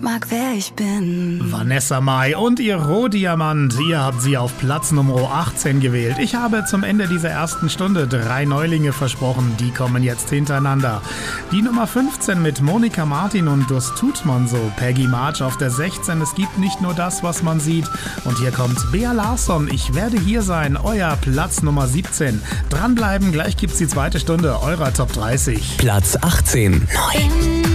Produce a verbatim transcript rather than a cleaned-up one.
mag, wer ich bin. Vanessa Mai und ihr Rohdiamant. Ihr habt sie auf Platz Nummer achtzehn gewählt. Ich habe zum Ende dieser ersten Stunde drei Neulinge versprochen. Die kommen jetzt hintereinander. Die Nummer fünfzehn mit Monika Martin und Das tut man so. Peggy March auf der sechzehn. Es gibt nicht nur das, was man sieht. Und hier kommt Bea Larsson. Ich werde hier sein. Euer Platz Nummer siebzehn. Dranbleiben, gleich gibt's die zweite Stunde eurer Top dreißig. Platz achtzehn. Neu.